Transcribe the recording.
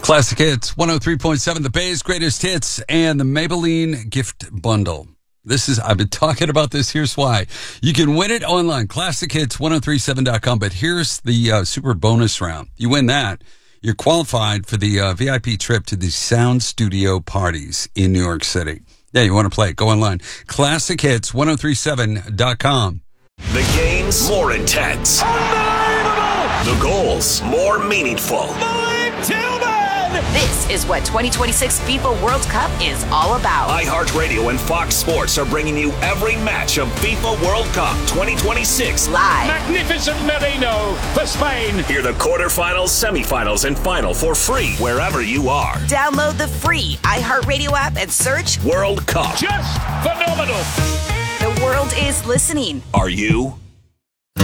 Classic Hits, 103.7, the Bay's greatest hits, and the Maybelline gift bundle. I've been talking about this. Here's why. You can win it online, classichits1037.com, but here's the super bonus round. You win that, you're qualified for the VIP trip to the Sound Studio parties in New York City. Yeah, you want to play it, go online, classichits1037.com. The games more intense. Unbelievable! The goals more meaningful. This is what 2026 FIFA World Cup is all about. iHeartRadio and Fox Sports are bringing you every match of FIFA World Cup 2026 live. Magnificent Merino for Spain. Hear the quarterfinals, semifinals, and final for free wherever you are. Download the free iHeartRadio app and search World Cup. Just phenomenal. The world is listening. Are you?